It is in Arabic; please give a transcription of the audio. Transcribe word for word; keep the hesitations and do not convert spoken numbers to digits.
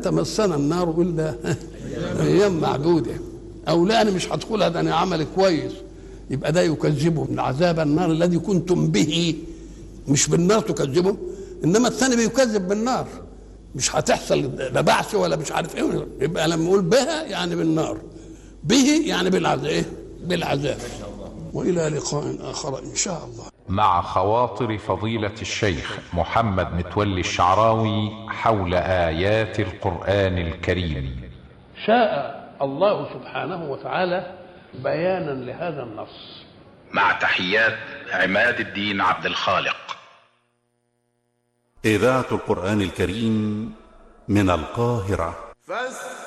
تمسنا النار الا ايام معدوده، او لا انا مش هدخلها ده انا عمل كويس، يبقى ده يكذبه من عذاب النار الذي كنتم به، مش بالنار تكذبه، انما الثاني بيكذب بالنار، مش هتحصل لا بعث ولا مش عارف ايه. يبقى لما نقول بها يعني بالنار، به يعني بالعذاب، ايه بالعذاب. والى لقاء اخر ان شاء الله. مع خواطر فضيلة الشيخ محمد متولي الشعراوي حول آيات القرآن الكريم. شاء الله سبحانه وتعالى بيانا لهذا النص. مع تحيات عماد الدين عبد الخالق. إذاعة القرآن الكريم من القاهرة.